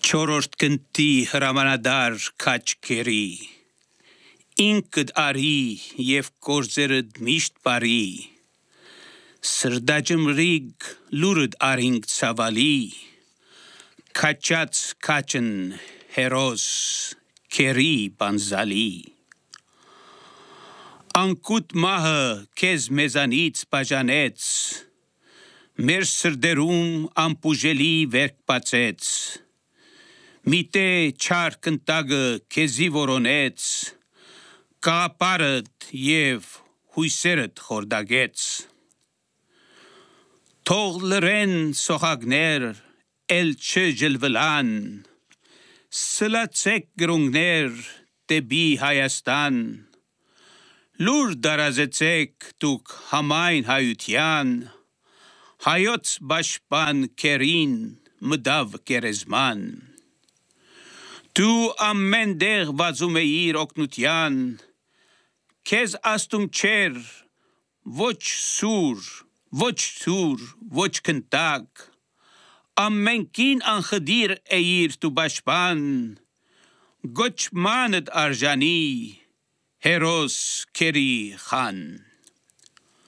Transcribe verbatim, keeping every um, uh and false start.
Չորրորդ գնդի հրամանադար քաչքերի, ինքդ արի և գործերդ միշտ բարի, սրդաջմրիգ լուրդ արինք ցավալի, քաչած քաչն հերոս քերի բանզալի, անկուտ մահը քեզ մեզանից բաժանեց, մեր սրդերում անպուժելի վերք բացեց, միտե չար կնտագը քեզի որոնեց, կաղապարդ և հույսերդ խորդագեց, թող լրեն սոխագներ էլ չջլվլան, սլացեք գրունգներ դեպի Հայաստան, լուր դարազեցեք դուք համայն հայության, հայոց պաշտպան քերին մդավ գերեզման, դու ամեն տեղ վազում էիր օգնության, քեզ աստում չէր ոչ սուր, ոչ թուր, ոչ կնտակ, ամենքին անխդիր էիր դու պաշտպան, գոչմանդ արժանի հերոս քերի խան։